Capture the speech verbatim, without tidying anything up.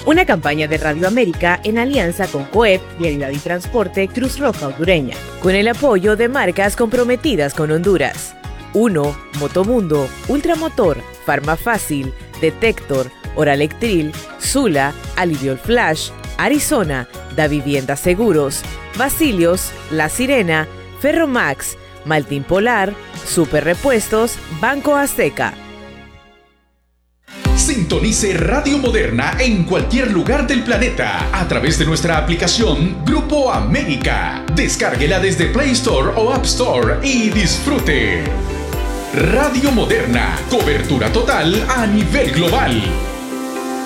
Una campaña de Radio América en alianza con COEP, Vialidad y Transporte, Cruz Roja Hondureña, con el apoyo de marcas comprometidas con Honduras. uno, Motomundo, Ultramotor, Farmafácil, Detector, Oralectril, Zula, Aliviol Flash, Arizona, Da Vivienda Seguros, Basilios, La Sirena, Ferromax, Maltín Polar, Super Repuestos, Banco Azteca. Sintonice Radio Moderna en cualquier lugar del planeta a través de nuestra aplicación Grupo América. Descárguela desde Play Store o App Store y disfrute. Radio Moderna, cobertura total a nivel global.